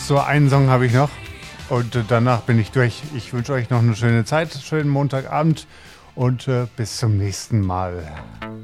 So, einen Song habe ich noch und danach bin ich durch. Ich wünsche euch noch eine schöne Zeit, schönen Montagabend und bis zum nächsten Mal.